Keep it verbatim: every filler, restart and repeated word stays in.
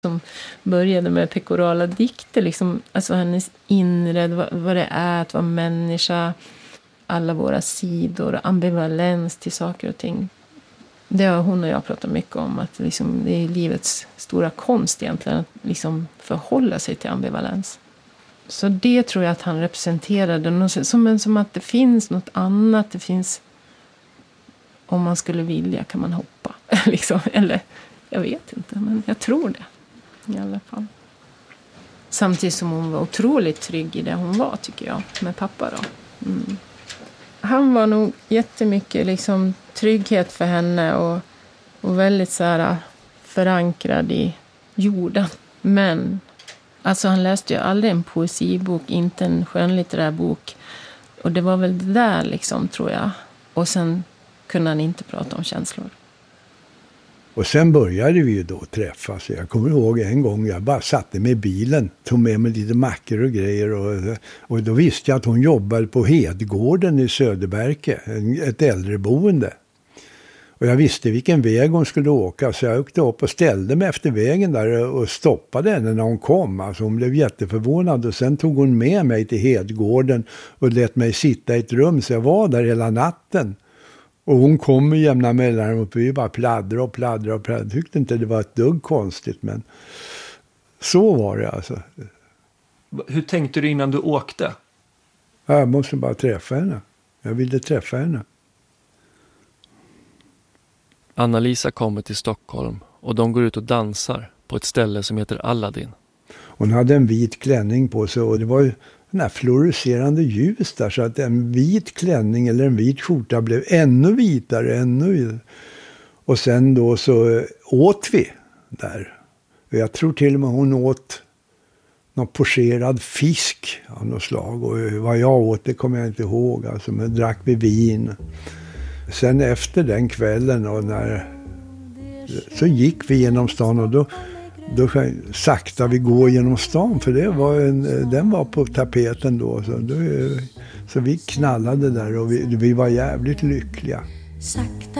Som började med pekorala dikter, liksom, alltså hennes inre, vad, vad det är att vara människa, alla våra sidor, ambivalens till saker och ting. Det har hon och jag pratat mycket om, att liksom, det är livets stora konst egentligen, att liksom förhålla sig till ambivalens. Så det tror jag att han representerade, som, som att det finns något annat, det finns, om man skulle vilja kan man hoppa, liksom, eller jag vet inte, men jag tror det. I alla fall. Samtidigt som hon var otroligt trygg i det hon var, tycker jag, med pappa då. Mm. Han var nog jättemycket liksom trygghet för henne och, och väldigt så här förankrad i jorden. Men alltså han läste ju aldrig en poesibok, inte en skönlitterär bok. Och det var väl det där liksom, tror jag. Och sen kunde han inte prata om känslor. Och sen började vi ju då träffas. Jag kommer ihåg en gång jag bara satte mig i bilen, tog med mig lite mackor och grejer. Och, och då visste jag att hon jobbade på Hedgården i Söderberke, ett äldreboende. Och jag visste vilken väg hon skulle åka, så jag åkte upp och ställde mig efter vägen där och stoppade henne när hon kom. Alltså hon blev jätteförvånad och sen tog hon med mig till Hedgården och lät mig sitta i ett rum, så jag var där hela natten. Och hon kom med jämna mellan och vi bara pladdra och pladdra och pladdra. Jag tyckte inte det var ett dugg konstigt, men så var det alltså. Hur tänkte du innan du åkte? Jag måste bara träffa henne. Jag ville träffa henne. Anna-Lisa kommer till Stockholm och de går ut och dansar på ett ställe som heter Aladdin. Hon hade en vit klänning på sig och det var ju den här fluorescerande ljus där, så att en vit klänning eller en vit skjorta blev ännu vitare, ännu vitare. Och sen då så åt vi där. Jag tror till och med hon åt någon pocherad fisk av något slag. Och vad jag åt, det kommer jag inte ihåg. Alltså, men drack vi vin. Sen efter den kvällen och när, så gick vi genom stan och då Då sakta vi går genom stan, för det var en, den var på tapeten då. Så, då, så vi knallade där och vi, vi var jävligt lyckliga. Sakta